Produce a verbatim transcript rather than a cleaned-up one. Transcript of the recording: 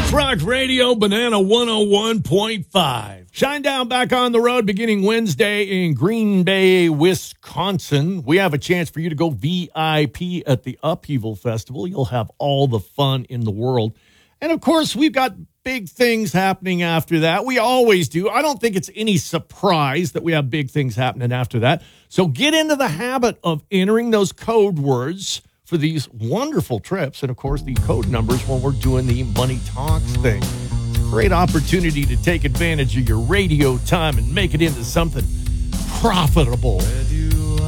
Rock Radio, Banana one oh one point five. Shinedown back on the road beginning Wednesday in Green Bay, Wisconsin. We have a chance for you to go V I P at the Upheaval Festival. You'll have all the fun in the world. And, of course, we've got big things happening after that. We always do. I don't think it's any surprise that we have big things happening after that. So get into the habit of entering those code words for these wonderful trips. And, of course, the code numbers when we're doing the Money Talks thing. Great opportunity to take advantage of your radio time and make it into something profitable.